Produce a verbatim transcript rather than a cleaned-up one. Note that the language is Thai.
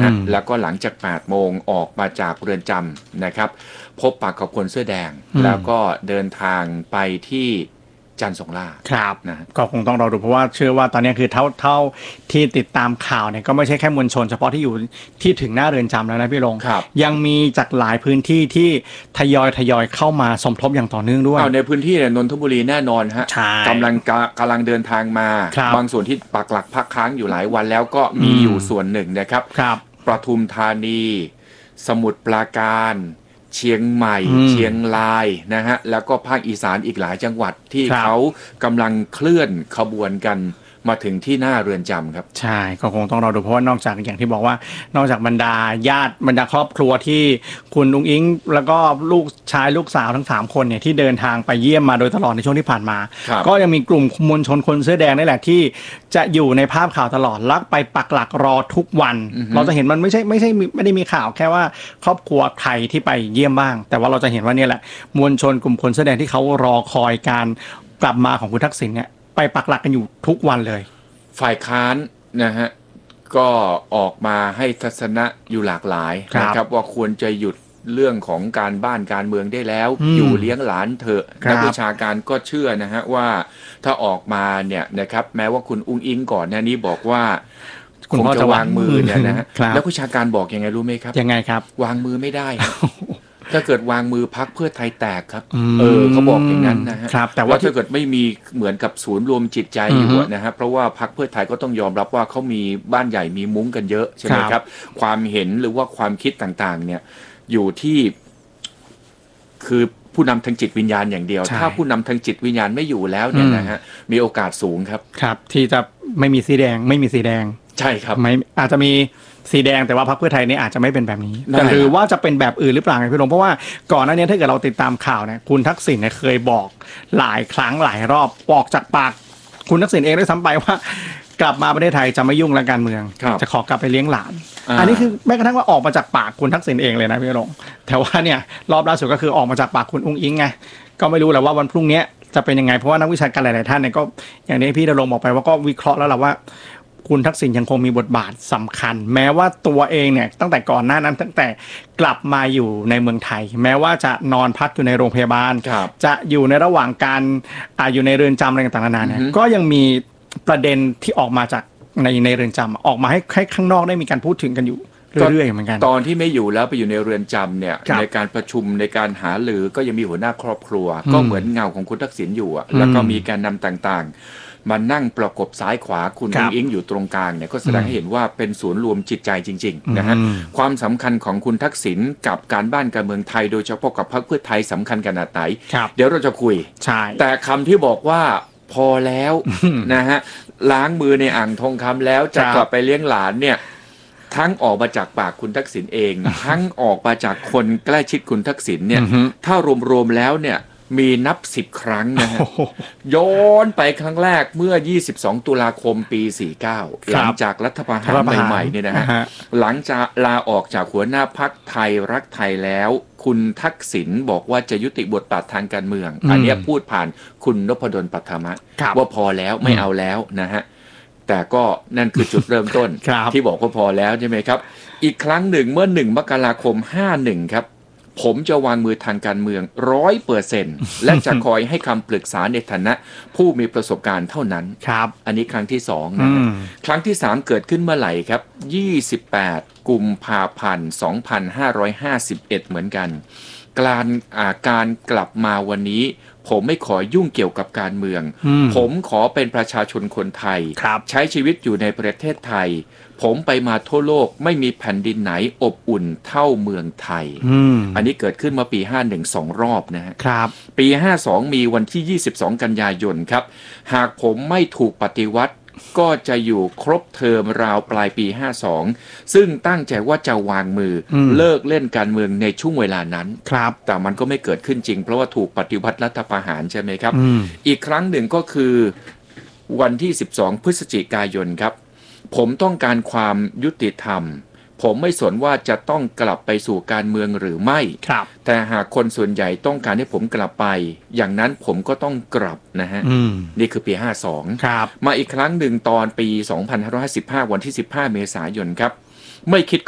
ฮะแล้วก็หลังจากแปดโมงออกมาจากเรือนจำนะครับพบปะกับคนเสื้อแดงแล้วก็เดินทางไปที่จันทร์สงล่าครับนะก็คงต้องรอดูเพราะว่าเชื่อว่าตอนนี้คือเท่าเท่าที่ติดตามข่าวเนี่ยก็ไม่ใช่แค่มวลชนเฉพาะที่อยู่ที่ถึงหน้าเรือนจำแล้วนะพี่ลงยังมีจากหลายพื้นที่ที่ทยอยทยอยเข้ามาสมทบอย่างต่อเนื่องด้วยเอาในพื้นที่เนี่ยนนทบุรีแน่นอนฮะกำลังกำลังเดินทางมาบางส่วนที่ปักหลักพักค้างอยู่หลายวันแล้วก็มีอยู่ส่วนหนึ่งนะครับปทุมธานีสมุทรปราการเชียงใหม่เชียงรายนะฮะแล้วก็ภาคอีสานอีกหลายจังหวัดที่เขากำลังเคลื่อนขบวนกันมาถึงที่หน้าเรือนจำครับใช่ก็คงต้องรอดูเพราะว่านอกจากอย่างที่บอกว่านอกจากบรรดาญาติบรรดาครอบครัวที่คุณอุ้งอิงแล้วก็ลูกชายลูกสาวทั้งสามคนเนี่ยที่เดินทางไปเยี่ยมมาโดยตลอดในช่วงที่ผ่านมาก็ยังมีกลุ่มมวลชนคนเสื้อแดงนี่แหละที่จะอยู่ในภาพข่าวตลอดลักไปปักหลักรอทุกวันเราจะเห็นมันไม่ใช่ไม่ใช่ไม่ได้มีข่าวแค่ว่าครอบครัวใครที่ไปเยี่ยมบ้างแต่ว่าเราจะเห็นว่านี่แหละมวลชนกลุ่มคนเสื้อแดงที่เขารอคอยการกลับมาของคุณทักษิณเนี่ยไปปักหลักกันอยู่ทุกวันเลยฝ่ายค้านนะฮะก็ออกมาให้ทัศนะอยู่หลากหลายนะครับว่าควรจะหยุดเรื่องของการบ้านการเมืองได้แล้วอยู่เลี้ยงหลานเถอะนักวิชาการก็เชื่อนะฮะว่าถ้าออกมาเนี่ยนะครับแม้ว่าคุณอุ้งอิงก่อนหน้านี้บอกว่าคงจะวางมือเนี่ยนะฮะนักวิชาการบอกยังไงรู้ไหมครับยังไงครับวางมือไม่ได้ถ้าเกิดวางมือพรรคเพื่อไทยแตกครับเออเขาบอกอย่างนั้นนะฮะแต่ว่าถ้าเกิดไม่มีเหมือนกับศูนย์รวมจิตใจอยู่นะฮะเพราะว่าพรรคเพื่อไทยก็ต้องยอมรับว่าเขามีบ้านใหญ่มีมุ้งกันเยอะใช่ไหมครับความเห็นหรือว่าความคิดต่างๆเนี่ยอยู่ที่คือผู้นำทางจิตวิญญาณอย่างเดียวถ้าผู้นำทางจิตวิญญาณไม่อยู่แล้วเนี่ยนะฮะมีโอกาสสูงครับครับที่จะไม่มีสีแดงไม่มีสีแดงใช่ครับไม่อาจจะมีสีแดงแต่ว่าพรรคเพื่อไทยนี่อาจจะไม่เป็นแบบนี้แต่หรือว่าจะเป็นแบบอื่นหรือเปล่าไงพี่ลงเพราะว่าก่อนหน้านี้ถ้าเกิดเราติดตามข่าวเนี่ยคุณทักษิณเนี่ยเคยบอกหลายครั้งหลายรอบบอกจากปากคุณทักษิณเองได้ซ้ำไปว่ากลับมาประเทศไทยจะไม่ยุ่งเรื่องการเมืองจะขอกลับไปเลี้ยงหลานอันนี้คือแม้กระทั่งว่าออกมาจากปากคุณทักษิณเองเลยนะพี่ลงแต่ว่าเนี่ยรอบล่าสุดก็คือออกมาจากปากคุณอุ้งอิงไงก็ไม่รู้แหละว่าวันพรุ่งนี้จะเป็นยังไงเพราะว่านักวิชาการหลายๆท่านเนี่ยก็อย่างที่พี่ดลงบอกไปว่าก็วิเคราะห์แล้วแหละว่าคุณทักษิณยังคงมีบทบาทสำคัญแม้ว่าตัวเองเนี่ยตั้งแต่ก่อนหน้านั้นตั้งแต่กลับมาอยู่ในเมืองไทยแม้ว่าจะนอนพักอยู่ในโรงพยาบาลจะอยู่ในระหว่างการอ่าอยู่ในเรือนจำอะไรต่างๆนานาเนี่ยก็ยังมีประเด็นที่ออกมาจากในในเรือนจำออกมาให้ให้ข้างนอกได้มีการพูดถึงกันอยู่เรื่อยๆเหมือนกันตอนที่ไม่อยู่แล้วไปอยู่ในเรือนจำเนี่ยในการประชุมในการหารือก็ยังมีหัวหน้าครอบครัวก็เหมือนเงาของคุณทักษิณอยู่แล้วก็มีการนำต่างๆมานั่งประกบซ้ายขวาคุณอุ้งอิงอยู่ตรงกลางเนี่ยก็แสดงให้เห็นว่าเป็นศูนย์รวมจิตใจจริงๆนะฮะความสำคัญของคุณทักษิณกับการบ้านการเมืองไทยโดยเฉพาะกับพรรคเพื่อไทยสำคัญขนาดไหนเดี๋ยวเราจะคุยแต่คำที่บอกว่าพอแล้วนะฮะล้างมือในอ่างทองคำแล้วจะกลับไปเลี้ยงหลานเนี่ยทั้งออกมาจากปากคุณทักษิณเองทั้งออกมาจากคนใกล้ชิดคุณทักษิณเนี่ยถ้ารวมๆแล้วเนี่ยมีนับสิบครั้งนะฮะย้อนไปครั้งแรกเมื่อยี่สิบสองตุลาคมปีสี่สิบเก้าหลังจากรัฐประหารใหม่ๆเนี่ยนะฮะหลังจากลาออกจากหัวหน้าพรรคไทยรักไทยแล้วคุณทักษิณบอกว่าจะยุติบทบาททางการเมืองอันนี้พูดผ่านคุณนพดลปัทมะว่าพอแล้วไม่เอาแล้วนะฮะแต่ก็นั่นคือจุดเริ่มต้นที่บอกว่าพอแล้วใช่ไหมครับอีกครั้งหนึ่งเมื่อหนึ่งมกราคมห้าสิบเอ็ดครับผมจะวางมือทางการเมือง ร้อยเปอร์เซ็นต์ และจะคอยให้คำปรึกษาในฐานะผู้มีประสบการณ์เท่านั้นครับอันนี้ครั้งที่สองนะครั้งที่สามเกิดขึ้นเมื่อไหร่ครับยี่สิบแปดกุมภาพันธ์สองพันห้าร้อยห้าสิบเอ็ดเหมือนกันการอ่าการกลับมาวันนี้ผมไม่ขอยุ่งเกี่ยวกับการเมืองผมขอเป็นประชาชนคนไทยใช้ชีวิตอยู่ในประเทศไทยผมไปมาทั่วโลกไม่มีแผ่นดินไหนอบอุ่นเท่าเมืองไทย อ, อันนี้เกิดขึ้นมาปีห้าสิบเอ็ด สองรอบนะฮะครับปีห้าสิบสองมีวันที่ยี่สิบสองกันยายนครับหากผมไม่ถูกปฏิวัติก็จะอยู่ครบเทอมราวปลายปีห้าสิบสองซึ่งตั้งใจว่าจะวางมือเลิกเล่นการเมืองในช่วงเวลานั้นครับแต่มันก็ไม่เกิดขึ้นจริงเพราะว่าถูกปฏิวัติรัฐประหารใช่ไหมครับ อ, อีกครั้งหนึ่งก็คือวันที่สิบสองพฤศจิกายนครับผมต้องการความยุติธรรมผมไม่สนว่าจะต้องกลับไปสู่การเมืองหรือไม่แต่หากคนส่วนใหญ่ต้องการให้ผมกลับไปอย่างนั้นผมก็ต้องกลับนะฮะนี่คือปีห้าสิบสองมาอีกครั้งหนึ่งตอนปีสองพันห้าร้อยห้าสิบห้าวันที่สิบห้าเมษายนครับไม่คิด